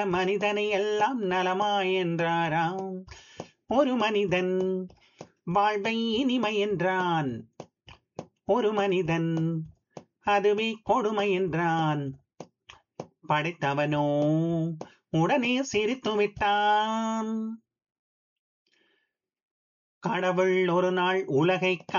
மனிதனை எல்லாம் நலமாய் என்றாராம். ஒரு மனிதன் வாழ்வை இனிமை என்றான். ஒரு மனிதன் அதுவே கொடுமை என்றான். படைத்தவனோ உடனே சிரித்து விட்டான். கடவுள் ஒரு நாள் உலகை